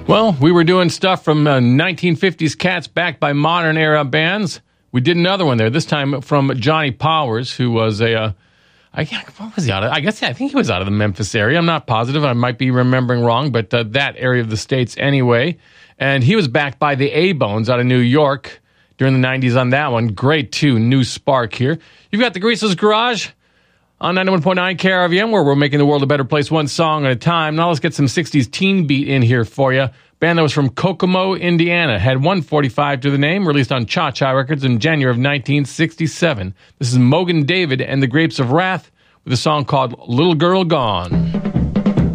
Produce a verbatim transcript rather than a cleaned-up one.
Well, we were doing stuff from uh, nineteen fifties cats backed by modern era bands. We did another one there, this time from Johnny Powers, who was a, uh, I, what was he out of? I guess, I think he was out of the Memphis area. I'm not positive. I might be remembering wrong, but uh, that area of the States anyway. And he was backed by the A-Bones out of New York during the nineties on that one. Great tune, New Spark here. You've got the Greaseless Garage on ninety-one point nine K R V M, where we're making the world a better place one song at a time. Now let's get some sixties teen beat in here for you. Band that was from Kokomo, Indiana, had one forty-five to the name, released on Cha Cha Records in January of nineteen sixty-seven. This is Mogan David and the Grapes of Wrath with a song called Little Girl Gone.